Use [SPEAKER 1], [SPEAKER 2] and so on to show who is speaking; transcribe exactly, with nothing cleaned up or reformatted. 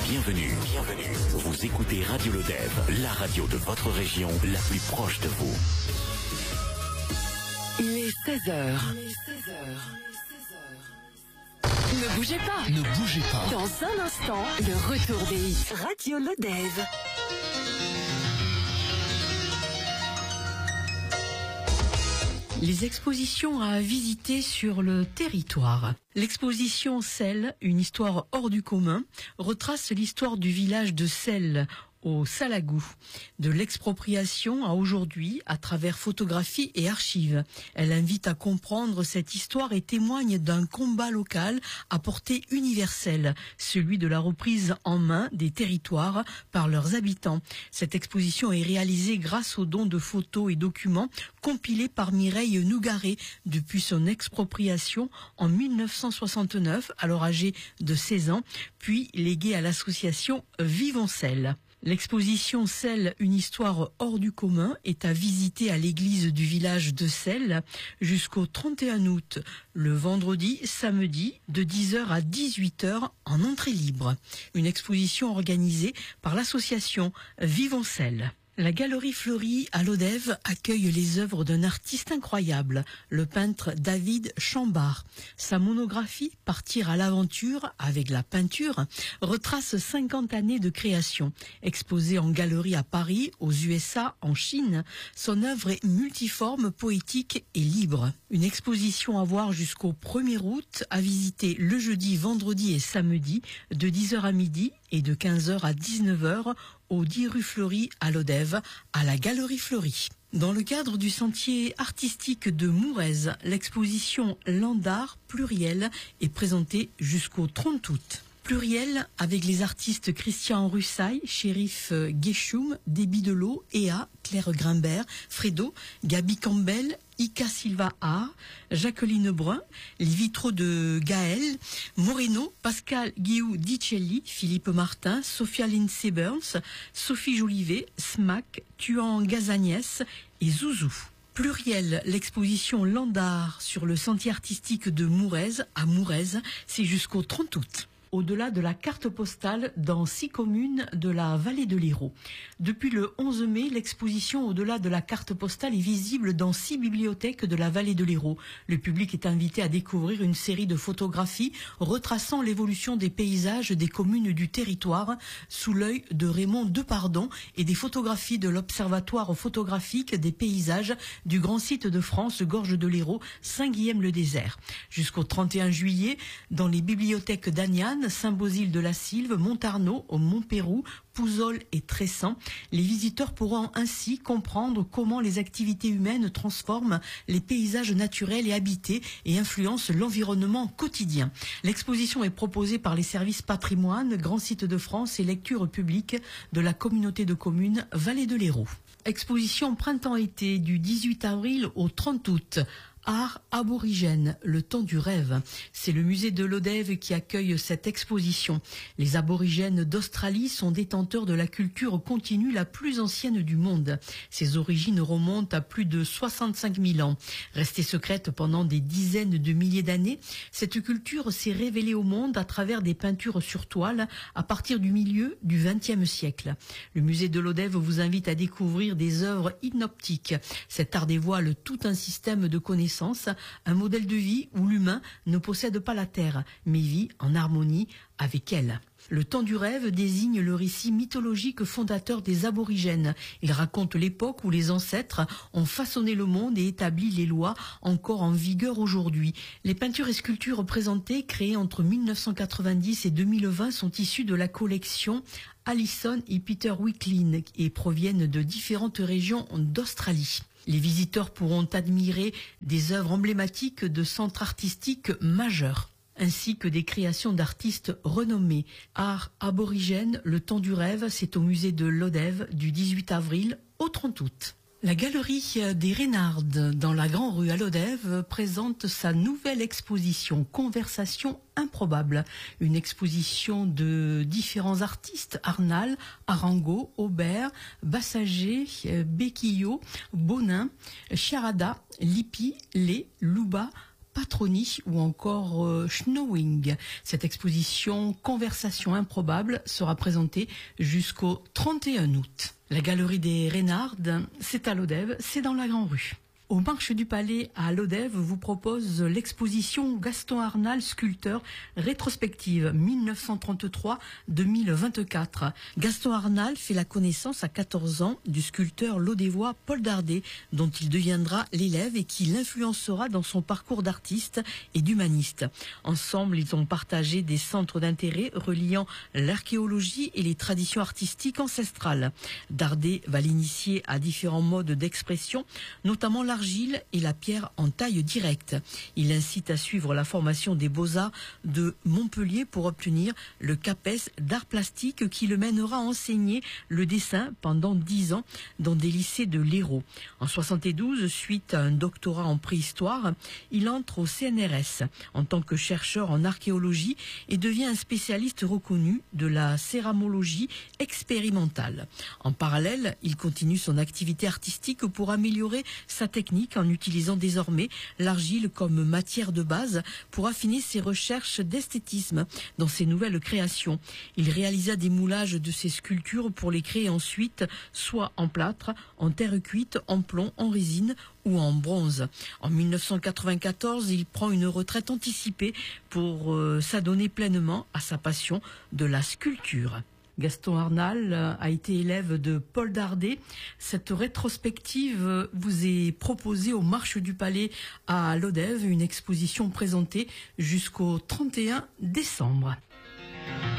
[SPEAKER 1] Bienvenue, bienvenue. Vous écoutez Radio Lodève, la radio de votre région, la plus proche de vous.
[SPEAKER 2] Il est seize heures. Ne bougez pas.
[SPEAKER 3] Ne bougez pas.
[SPEAKER 2] Dans un instant, le retour des hits. Radio Lodève.
[SPEAKER 4] Les expositions à visiter sur le territoire. L'exposition Selles, une histoire hors du commun, retrace l'histoire du village de Selles, au Salagou, de l'expropriation à aujourd'hui à travers photographies et archives. Elle invite à comprendre cette histoire et témoigne d'un combat local à portée universelle, celui de la reprise en main des territoires par leurs habitants. Cette exposition est réalisée grâce aux dons de photos et documents compilés par Mireille Nougaret depuis son expropriation en mille neuf cent soixante-neuf, alors âgée de seize ans, puis léguée à l'association Vivons Selles. L'exposition Selles, une histoire hors du commun est à visiter à l'église du village de Selles jusqu'au trente et un août, le vendredi, samedi, de dix heures à dix-huit heures en entrée libre. Une exposition organisée par l'association Vivons Selles. La Galerie Fleury à Lodève accueille les œuvres d'un artiste incroyable, le peintre David Chambard. Sa monographie, Partir à l'aventure avec la peinture, retrace cinquante années de création. Exposée en galerie à Paris, aux U S A, en Chine, son œuvre est multiforme, poétique et libre. Une exposition à voir jusqu'au premier août, à visiter le jeudi, vendredi et samedi, de dix heures à midi et de quinze heures à dix-neuf heures, au dix rue Fleury à Lodève, à la Galerie Fleury. Dans le cadre du sentier artistique de Mourez, l'exposition Landart pluriel est présentée jusqu'au trente août. Pluriel avec les artistes Christian Russaille, Shérif Guéchoum, Déby Delot, Ea, Claire Grimbert, Fredo, Gabi Campbell, Ika Silva A, Jacqueline Brun, les vitraux de Gaël, Moreno, Pascal Guillou Dicelli, Philippe Martin, Sophia Lindsay Burns, Sophie Jolivet, Smack, Tuan Gazagnès et Zouzou. Pluriel, l'exposition Landart sur le sentier artistique de Mourez à Mourez, c'est jusqu'au trente août. Au-delà de la carte postale dans six communes de la vallée de l'Hérault. Depuis le onze mai, l'exposition Au-delà de la carte postale est visible dans six bibliothèques de la vallée de l'Hérault. Le public est invité à découvrir une série de photographies retraçant l'évolution des paysages des communes du territoire sous l'œil de Raymond Depardon et des photographies de l'Observatoire photographique des paysages du grand site de France, Gorge de l'Hérault, Saint-Guilhem-le-Désert. Jusqu'au trente et un juillet, dans les bibliothèques d'Aniane, Saint-Bosile de la Sylve, Montarnot, au Montpérou, Pouzol et Tressan. Les visiteurs pourront ainsi comprendre comment les activités humaines transforment les paysages naturels et habités et influencent l'environnement quotidien. L'exposition est proposée par les services patrimoine, Grand Site de France et lecture publique de la communauté de communes Vallée de l'Hérault. Exposition printemps-été du dix-huit avril au trente août. Art aborigène, le temps du rêve. C'est le musée de Lodève qui accueille cette exposition. Les aborigènes d'Australie sont détenteurs de la culture continue la plus ancienne du monde. Ses origines remontent à plus de soixante-cinq mille ans. Restée secrète pendant des dizaines de milliers d'années, cette culture s'est révélée au monde à travers des peintures sur toile à partir du milieu du vingtième siècle. Le musée de Lodève vous invite à découvrir des œuvres inoptiques. Cet art dévoile tout un système de connaissances, un modèle de vie où l'humain ne possède pas la terre, mais vit en harmonie avec elle. Le temps du rêve désigne le récit mythologique fondateur des aborigènes. Il raconte l'époque où les ancêtres ont façonné le monde et établi les lois encore en vigueur aujourd'hui. Les peintures et sculptures présentées, créées entre mille neuf cent quatre-vingt-dix et deux mille vingt, sont issues de la collection Allison et Peter Wicklin et proviennent de différentes régions d'Australie. Les visiteurs pourront admirer des œuvres emblématiques de centres artistiques majeurs, ainsi que des créations d'artistes renommés. Art aborigène, le temps du rêve, c'est au musée de Lodève du dix-huit avril au trente août. La galerie des Reynardes, dans la Grand Rue à Lodève, présente sa nouvelle exposition Conversation improbable. Une exposition de différents artistes, Arnal, Arango, Aubert, Bassager, Béquillot, Bonin, Chiarada, Lippi, Lé, Louba, Patroni ou encore euh, Schnowing. Cette exposition Conversation improbable sera présentée jusqu'au trente et un août. La galerie des Reynardes, c'est à Lodève, c'est dans la Grande Rue. Au Marche du Palais à Lodève vous propose l'exposition Gaston Arnal, sculpteur, rétrospective mille neuf cent trente-trois à deux mille vingt-quatre. Gaston Arnal fait la connaissance à quatorze ans du sculpteur lodévois Paul Dardet, dont il deviendra l'élève et qui l'influencera dans son parcours d'artiste et d'humaniste. Ensemble, ils ont partagé des centres d'intérêt reliant l'archéologie et les traditions artistiques ancestrales. Dardet va l'initier à différents modes d'expression, notamment l'argile et la pierre en taille directe. Il incite à suivre la formation des Beaux-Arts de Montpellier pour obtenir le CAPES d'art plastique qui le mènera à enseigner le dessin pendant dix ans dans des lycées de l'Hérault. En soixante-douze, suite à un doctorat en préhistoire, il entre au C N R S en tant que chercheur en archéologie et devient un spécialiste reconnu de la céramologie expérimentale. En parallèle, il continue son activité artistique pour améliorer sa technique en utilisant désormais l'argile comme matière de base pour affiner ses recherches d'esthétisme dans ses nouvelles créations. Il réalisa des moulages de ses sculptures pour les créer ensuite soit en plâtre, en terre cuite, en plomb, en résine ou en bronze. En mille neuf cent quatre-vingt-quatorze, il prend une retraite anticipée pour euh, s'adonner pleinement à sa passion de la sculpture. Gaston Arnal a été élève de Paul Dardet. Cette rétrospective vous est proposée au Marche du Palais à Lodève, une exposition présentée jusqu'au trente et un décembre.